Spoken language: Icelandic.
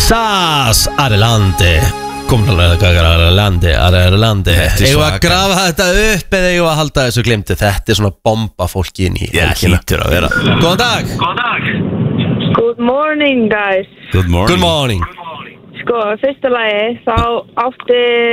Sas Adelante. Adelante. Eigum að grafa þetta upp eða eigum að halda þessu glimti? Þetta svona bomba fólki inn í. Já, hlýtur að vera. Góðan dag. Good morning guys. Good morning. Good morning. Sko, fyrsta lagi þá átti